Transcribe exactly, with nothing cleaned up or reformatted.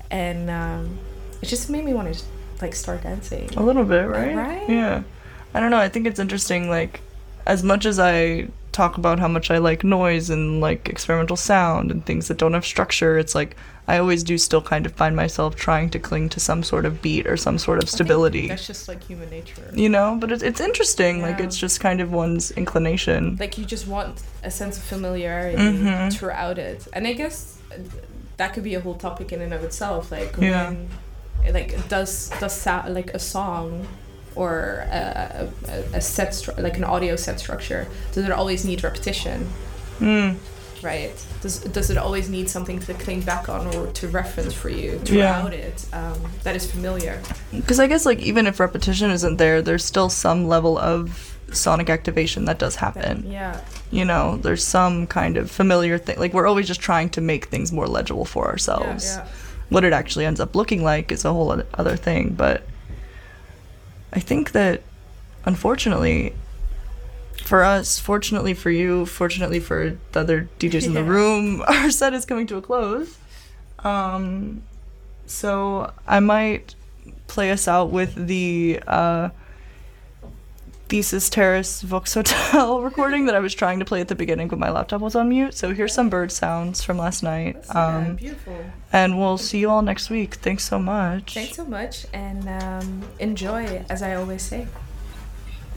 and um, it just made me want to like start dancing. A little bit, right? Right? Yeah. I don't know. I think it's interesting. Like, as much as I talk about how much I like noise and like experimental sound and things that don't have structure, it's like I always do still kind of find myself trying to cling to some sort of beat or some sort of stability. That's just like human nature. You know, but it's it's interesting. Yeah. Like, it's just kind of one's inclination. Like, you just want a sense of familiarity Mhm. throughout it. And I guess that could be a whole topic in and of itself. Like, Yeah. when, like, does, does sound, like, a song or a, a, a set, stru- like an audio set structure, does it always need repetition? Mm. Right? Does does it always need something to cling back on or to reference for you throughout Yeah. it um, that is familiar? Because I guess, like, even if repetition isn't there, there's still some level of sonic activation that does happen. Yeah. You know, there's some kind of familiar thing. Like, we're always just trying to make things more legible for ourselves. Yeah, yeah. What it actually ends up looking like is a whole oth- other thing. But I think that, unfortunately, for us, fortunately for you, fortunately for the other D Js in the Yeah. room, our set is coming to a close. Um, so I might play us out with the uh, Thesis Terrace Vox Hotel recording that I was trying to play at the beginning, but my laptop was on mute. So here's some bird sounds from last night. That's yeah, Um, beautiful. and we'll see you all next week. Thanks so much. Thanks so much, and um, enjoy, as I always say.